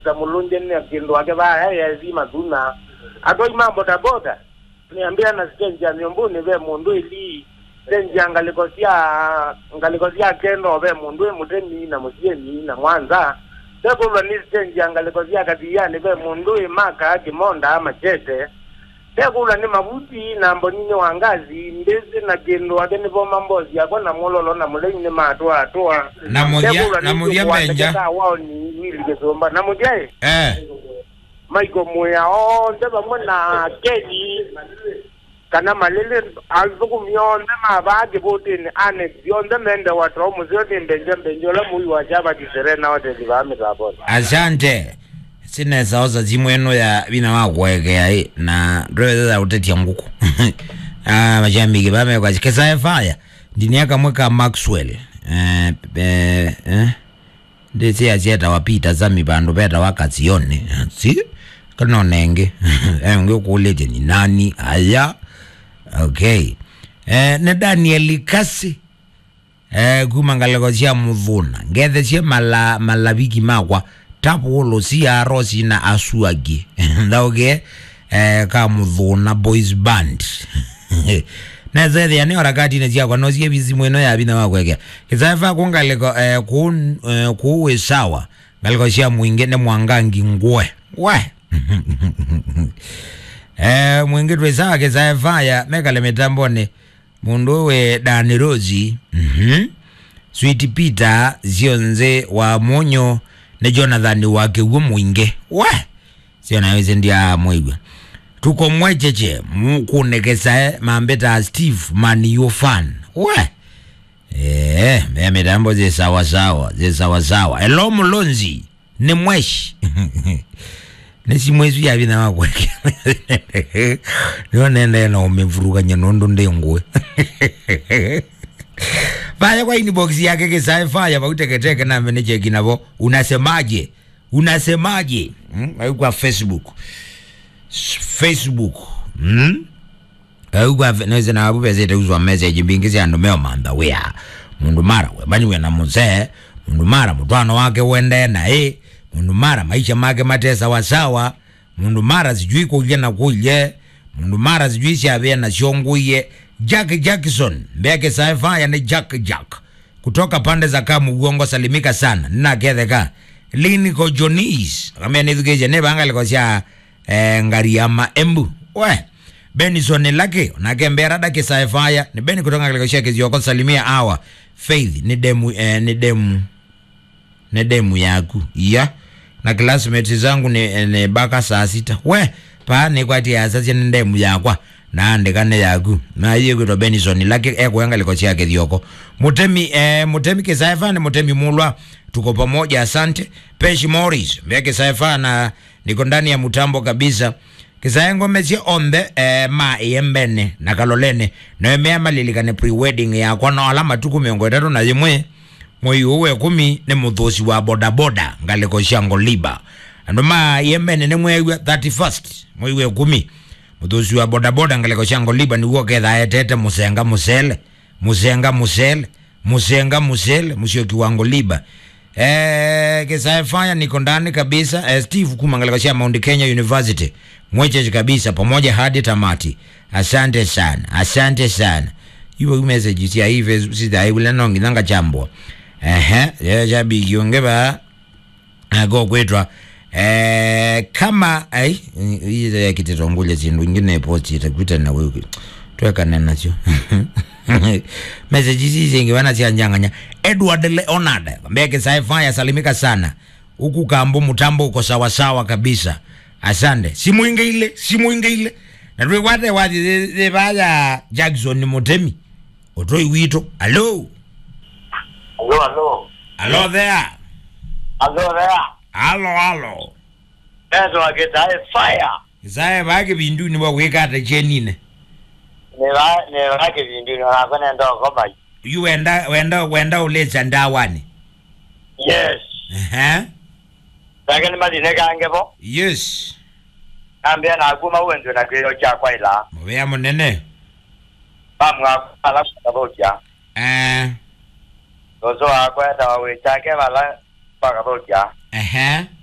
za mulunje ni akindo wake ba ya zima duna atoi mambo da boda niambia na skenja nyombuni ve mundu ili skenja ngalikosia kendo ve mundu mutemi na musieni na Mwanza teko ni skenja ngalikosia kadiyani ve mundu maka kimonda ama chete teko ni mabuti na mbonini wangazi ndezi na kendo wake ni bo mambozi yako na mololo na mulenyi ni matwa toa na mudia benja wao ni wili kesomba na mudia Maiko moya ndeba mwana kedi kana malele alzuku mionde mabage botini ane yonde mende watro muzio mbenjo la muyi wajaba kiserena wote libame zabona. Asante. Sina sauza zimweno ya bina wagwege ya na drewe za uteti ya mkuku. Majambi kibame kwa kesa ya fire. Diniaka mweka Maxwell. Ndesi ya zeta wapita zami bando beta wakazione. Si? Kana nenge. Nge kulete ni nani? Aya. Okay. Ne Daniel Kasi. Kumangalagozia muvuna. Ngetheshe malabiki makwa. Tapu wolo si arosi na asuagi. Ndauge. Ka muvuna boys band. Na zede ya neo rakati na jia kwa nozi bizi mweno ya bina wakweke. Kizaefa kungalego kuwe sawa. Ngalagozia mwingene mwangangi ngwe. We. Mwingitu sawa kizaefa ya meka lemetambone. Mundu we Dani Rozi. Sweet Peter zionze wa monyo ne Jonathan wake uwe mwinge. We. Sio na weze ndia mwigwe. Tuko mwecheche mkunekesa mambeta Steve Manio fan. We. Mitambo ze sawa sawa. Hello Mulonzi. Ni mweshi. Nesi mwezi ya vina wakweke. Niyo nende na umevuruga nyanondo ndengwe. Faya kwa inbox yake kesa faya pa uteketeke na meneje kinabo. Unasemaje? Kwa Facebook. Kwa neze na wabu zete uzwa message mbingizi ya numeo manda wea. Mundu mara webani wena mzee. Mundu mara mtuano wake wende na mundu mara maisha make matesa wasawa. Mundu mara sijui kuye na kuye. Mundu mara sijui siya na shionguye. Jack Jackson mbeke saifa ya ni Jack kutoka pande za Kamu Uongo salimika sana nina ketheka Liniko Jonis kama nithugeje ne bangali kwa sia Ngariama Embu we Benison lake na kembera dake saifa ya ni Beni kutoka kwa sia Kizioko salimia awa Faith ni demu yaku iya na classmates zangu ni baka saa 6 we pa ni kwa tia sasa ni demu yakwa na ndekane yaku na hiyo kuto Benison lake kwanga liko chia Kizioko mutemi kisaifa ni mutemi mulwa tuko pamoja asante Peshi Morris mbeke saifa na niko ndani ya mutambo kabisa kisayengo mechi ombe ma yembene na kalolene na emema lilikane pre-wedding ya kwa na alama tuku miongo tatu na jimwe mwei uwe 10 ni muthosi wa boda ngaliko shango liba ando ma yembene ni mwei 31st mwei uwe 10 muthosi wa boda ngaliko shango liba ni uo ketha etete musenga musele musio kiwango liba kisaifanya niko ndani kabisa Steve Kumangalika cha Mount Kenya University mwecheche kabisa pamoja hadi tamati asante sana hiyo message ya hivi sida ile nongi nanga jambo ya jabi kiongeba go kwetwa kama hii ya kititongule zindu ngine post itakuta na wewe tuweka nena sio message hizi zingi wana sianyanganya Edward Leonard mbeke saifa salimika sana huku Kambo mutambo uko sawa kabisa asante simu inge ile na tuwe wate ze baya Jackson ni mutemi otoi wito hello there hello Ezo ageta fire zae bage bindu ni waweka ata chenine ne bage bindu na kona ndo koba you wenda uleza ndawani yes Sagani madine kangebo yes ambia na aguma wendo na kwelo cha kwaila mwe munene pamwa ala kaboja ozo akwenda we chake bala pakaboja